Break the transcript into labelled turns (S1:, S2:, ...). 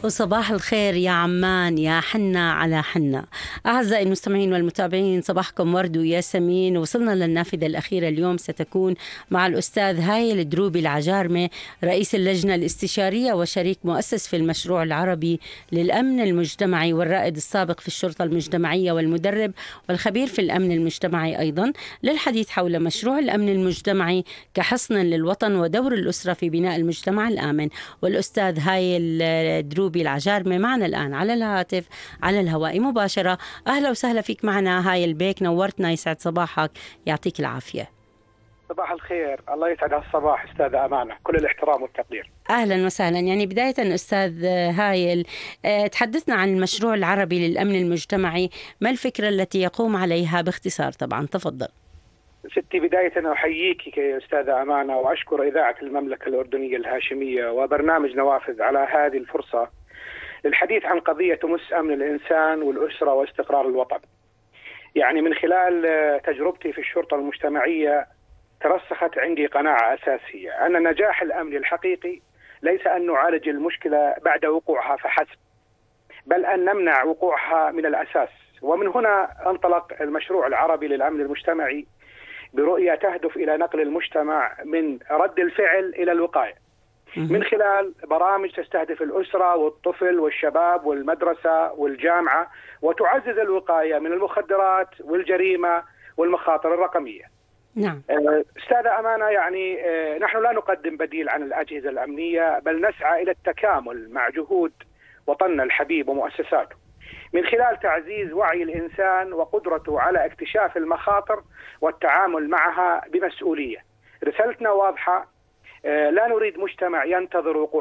S1: وصباح الخير يا عمان، يا حنا على حنا. أعزائي المستمعين والمتابعين، صباحكم ورد وياسمين. وصلنا للنافذة الأخيرة اليوم، ستكون مع الأستاذ هايل الدروبي العجارمة، رئيس اللجنة الاستشارية وشريك مؤسس في المشروع العربي للأمن المجتمعي، والرائد السابق في الشرطة المجتمعية، والمدرب والخبير في الأمن المجتمعي أيضا، للحديث حول مشروع الأمن المجتمعي كحصن للوطن ودور الأسرة في بناء المجتمع الآمن. والأستاذ هايل الدروبي العجارمة معنا الآن على الهاتف على الهواء مباشرة. أهلا وسهلا فيك معنا هاي البيك، نورتنا، يسعد صباحك، يعطيك العافية.
S2: صباح الخير، الله يسعد هالصباح أستاذة أمانة، كل الاحترام والتقدير.
S1: أهلا وسهلا. يعني بداية أستاذ هايل، تحدثنا عن المشروع العربي للأمن المجتمعي، ما الفكرة التي يقوم عليها باختصار؟ طبعا تفضل.
S2: ستي، بداية أحييك أستاذة أمانة وأشكر إذاعة المملكة الأردنية الهاشمية وبرنامج نوافذ على هذه الفرصة للحديث عن قضية تمس أمن الإنسان والأسرة واستقرار الوطن. يعني من خلال تجربتي في الشرطة المجتمعية ترسخت عندي قناعة أساسية أن نجاح الأمن الحقيقي ليس أن نعالج المشكلة بعد وقوعها فحسب، بل أن نمنع وقوعها من الأساس. ومن هنا انطلق المشروع العربي للأمن المجتمعي برؤية تهدف إلى نقل المجتمع من رد الفعل إلى الوقاية، من خلال برامج تستهدف الأسرة والطفل والشباب والمدرسة والجامعة، وتعزز الوقاية من المخدرات والجريمة والمخاطر الرقمية.
S1: نعم.
S2: أستاذة أمانة، يعني نحن لا نقدم بديل عن الأجهزة الأمنية، بل نسعى إلى التكامل مع جهود وطننا الحبيب ومؤسساته، من خلال تعزيز وعي الإنسان وقدرته على اكتشاف المخاطر والتعامل معها بمسؤولية. رسالتنا واضحة، لا نريد مجتمع ينتظر وقوع